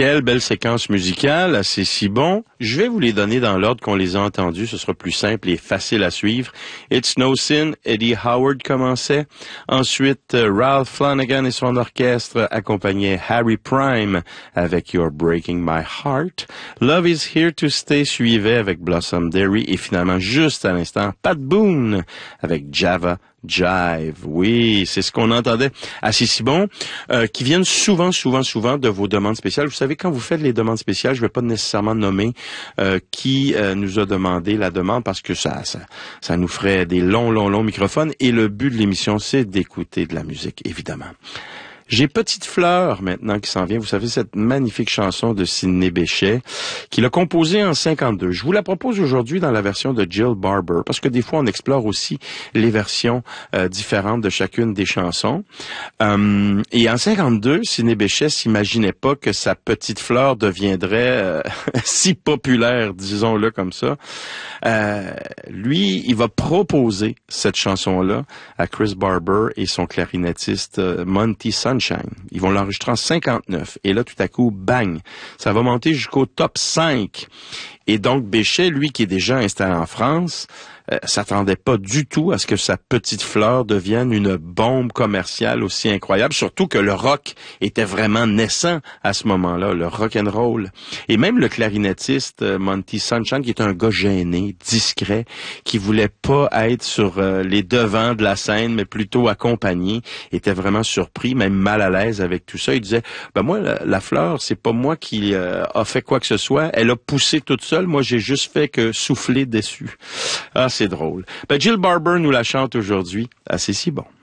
Quelle belle séquence musicale, c'est si bon. Je vais vous les donner dans l'ordre qu'on les a entendus, ce sera plus simple et facile à suivre. It's No Sin, Eddie Howard commençait. Ensuite, Ralph Flanagan et son orchestre accompagnaient Harry Prime avec You're Breaking My Heart. Love Is Here to Stay suivait avec Blossom Derry et finalement, juste à l'instant, Pat Boone avec Java Jive. Oui, c'est ce qu'on entendait à C'est si bon, qui viennent souvent de vos demandes spéciales. Vous savez, quand vous faites les demandes spéciales, je vais pas nécessairement nommer qui nous a demandé la demande parce que ça nous ferait des longs microphones et le but de l'émission, c'est d'écouter de la musique, évidemment. J'ai Petite Fleur maintenant qui s'en vient. Vous savez, cette magnifique chanson de Sidney Bechet qu'il a composée en 52. Je vous la propose aujourd'hui dans la version de Jill Barber parce que des fois, on explore aussi les versions différentes de chacune des chansons. Et en 52, Sidney Bechet s'imaginait pas que sa Petite Fleur deviendrait si populaire, disons-le comme ça. Lui, il va proposer cette chanson-là à Chris Barber et son clarinettiste Monty Sunshine. Ils vont l'enregistrer en 59. Et là, tout à coup, bang! Ça va monter jusqu'au top 5. Et donc, Bechet, lui, qui est déjà installé en France, s'attendait pas du tout à ce que sa Petite Fleur devienne une bombe commerciale aussi incroyable, surtout que le rock était vraiment naissant à ce moment-là, le rock and roll. Et même le clarinettiste Monty Sunshine, qui est un gars gêné, discret, qui voulait pas être sur les devants de la scène, mais plutôt accompagné, était vraiment surpris, même mal à l'aise avec tout ça. Il disait, moi, la fleur, c'est pas moi qui a fait quoi que ce soit, elle a poussé toute seule, moi j'ai juste fait que souffler dessus. Ah, c'est drôle. Jill Barber nous la chante aujourd'hui. Ah, c'est si bon.